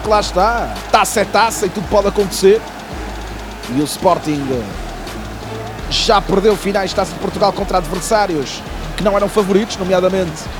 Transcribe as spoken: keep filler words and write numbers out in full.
que lá está. Taça é taça e tudo pode acontecer. E o Sporting já perdeu finais de Taça de Portugal contra adversários que não eram favoritos, nomeadamente